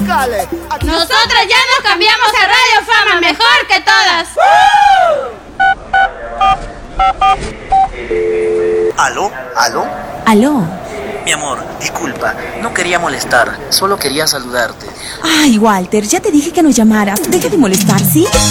musicales. Nosotros ya nos cambiamos a Radio Fama, mejor que todas. ¿Aló? ¿Aló? Aló. Mi amor, disculpa, no quería molestar, solo quería saludarte. Ay, Walter, ya te dije que no llamaras. Deja de molestar, ¿sí?